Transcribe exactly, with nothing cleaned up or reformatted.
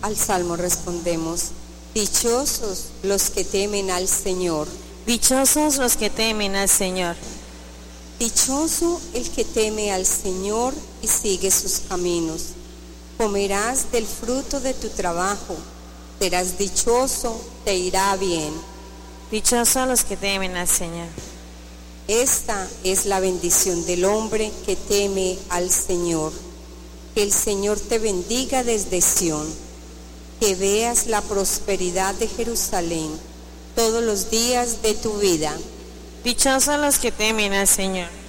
Al Salmo respondemos: dichosos los que temen al Señor. Dichosos los que temen al Señor. Dichoso el que teme al Señor y sigue sus caminos. Comerás del fruto de tu trabajo, serás dichoso, te irá bien. Dichosos los que temen al Señor. Esta es la bendición del hombre que teme al Señor. Que el Señor te bendiga desde Sión, que veas la prosperidad de Jerusalén todos los días de tu vida. Dichosos los que temen al Señor.